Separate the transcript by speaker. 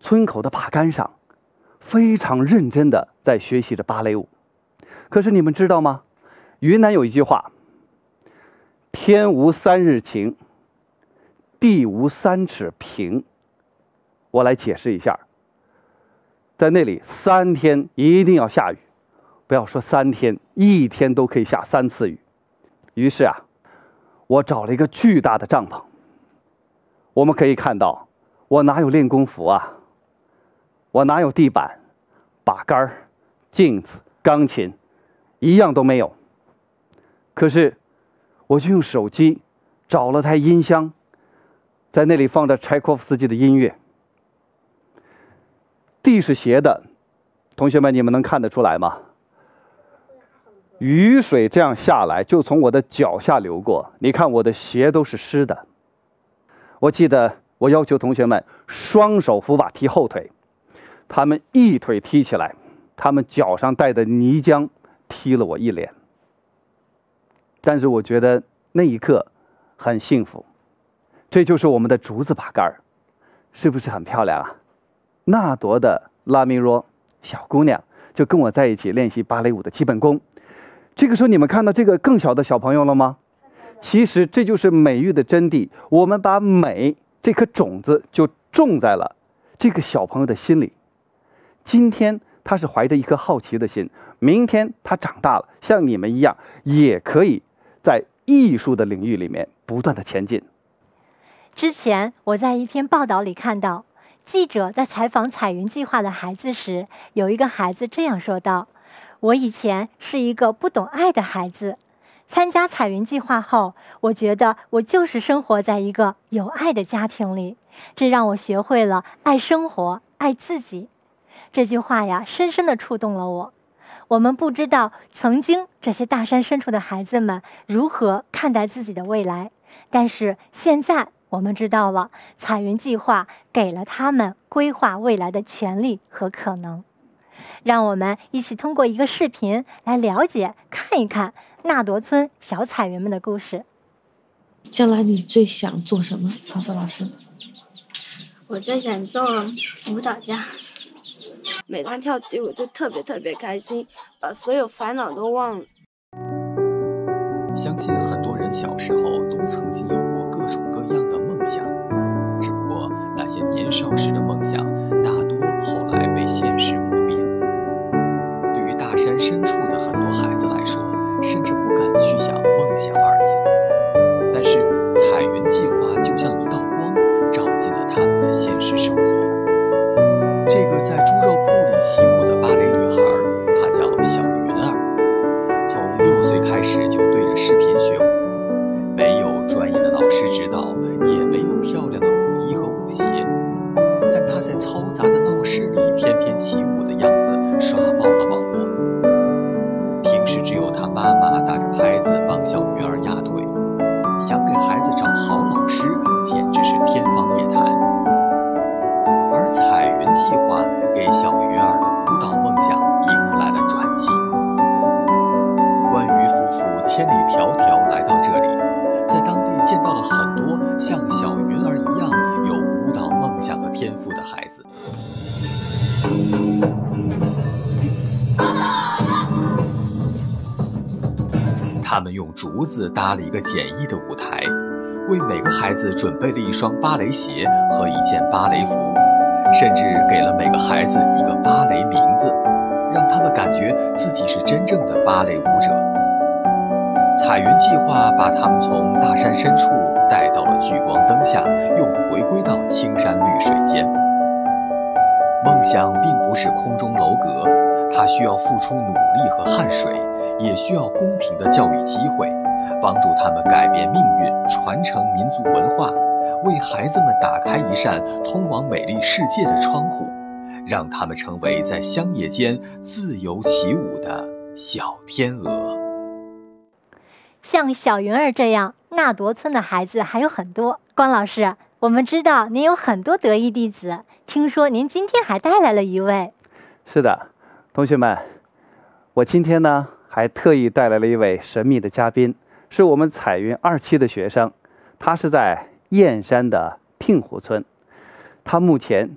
Speaker 1: 村口的把杆上，非常认真的在学习着芭蕾舞。可是你们知道吗？云南有一句话：天无三日晴，地无三尺平。我来解释一下，在那里3天一定要下雨，不要说3天，1天都可以下3次雨。于是啊，我找了一个巨大的帐篷。我们可以看到，我哪有练功服啊？我哪有地板、把杆、镜子、钢琴，一样都没有。可是，我就用手机找了台音箱，在那里放着柴可夫斯基的音乐。地是斜的，同学们，你们能看得出来吗？雨水这样下来，就从我的脚下流过。你看我的鞋都是湿的。我记得我要求同学们双手扶把踢后腿，他们一腿踢起来，他们脚上带的泥浆踢了我一脸。但是我觉得那一刻很幸福。这就是我们的竹子把杆，是不是很漂亮啊？纳铎的拉米若小姑娘就跟我在一起练习芭蕾舞的基本功。这个时候你们看到这个更小的小朋友了吗？其实这就是美育的真谛。我们把美这颗种子就种在了这个小朋友的心里。今天他是怀着一颗好奇的心，明天他长大了，像你们一样，也可以在艺术的领域里面不断的前进。
Speaker 2: 之前我在一篇报道里看到，记者在采访彩云计划的孩子时，有一个孩子这样说道：我以前是一个不懂爱的孩子，参加彩云计划后，我觉得我就是生活在一个有爱的家庭里，这让我学会了爱生活，爱自己。这句话呀，深深地触动了我。我们不知道曾经这些大山深处的孩子们如何看待自己的未来，但是现在我们知道了，彩云计划给了他们规划未来的权利和可能。让我们一起通过一个视频来了解、看一看纳铎村小彩云们的故事。
Speaker 3: 将来你最想做什么？曹操老师，
Speaker 4: 我最想做舞蹈家。每当跳起舞就特别开心，把所有烦恼都忘了。
Speaker 5: 相信很多人小时候都曾经有过各种各样的梦想，只不过那些年少时的梦想大多后来被现实磨灭。对于大山深处的很多孩子来说，甚至不敢去想梦想二字。但是彩云计划就像一道光，照进了他们的现实生活。这个在猪肉铺里起舞的芭蕾女孩，她叫小云儿。从6岁开始就对着视频学舞，没有专业的老师指导，也没有漂亮的舞衣和舞鞋，但她在嘈杂的闹市里翩翩起舞的样子刷爆了网络。平时只有她妈妈打着拍子帮小云儿压腿，想给孩子找好老师简直是天方夜谭。而彩云计划给小云儿的舞蹈梦想迎来了转机。关于夫妇千里迢迢来到这里，在当地见到了很多像小云儿一样有舞蹈梦想和天赋的孩子。他们用竹子搭了一个简易的舞台，为每个孩子准备了一双芭蕾鞋和一件芭蕾服，甚至给了每个孩子一个芭蕾名字，让他们感觉自己是真正的芭蕾舞者。彩云计划把他们从大山深处带到了聚光灯下，又回归到青山绿水间。梦想并不是空中楼阁，它需要付出努力和汗水，也需要公平的教育机会，帮助他们改变命运，传承民族文化，为孩子们打开一扇通往美丽世界的窗户，让他们成为在乡野间自由起舞的小天鹅。
Speaker 2: 像小云儿这样纳铎村的孩子还有很多。关老师，我们知道您有很多得意弟子，听说您今天还带来了一位。
Speaker 1: 是的，同学们，我今天呢还特意带来了一位神秘的嘉宾，是我们彩云2期的学生，他是在燕山的聘湖村，他目前